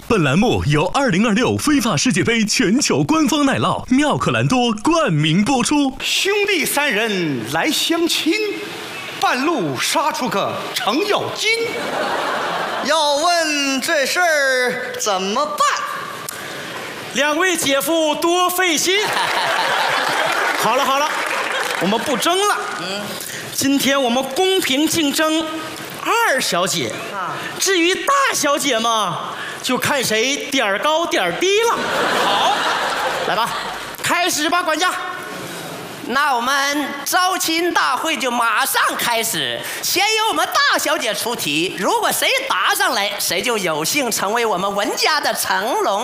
本栏目由2026非法世界杯全球官方奶酪妙可蓝多冠名播出。 兄弟三人来相亲，半路杀出个程咬金。 要问这事儿怎么办？ 两位姐夫多费心。好了，我们不争了。今天我们公平竞争二小姐，至于大小姐嘛，就看谁点儿高点儿低了。好，来吧，开始吧，管家。 那我们招亲大会就马上开始，先由我们大小姐出题，如果谁答上来，谁就有幸成为我们文家的成龙。